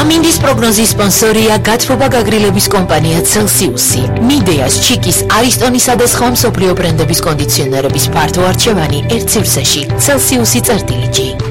ამინდის პროგნოზის სპონსორია გათბობა გაგრილების კომპანია Celsius-ი. მიდეას, ჩიკის, არისტონისა და სხვა მსოფლიო ბრენდების კონდიციონერების ფართო არჩევანი ერთ სივრცეში. Celsius-ი წერტილი G.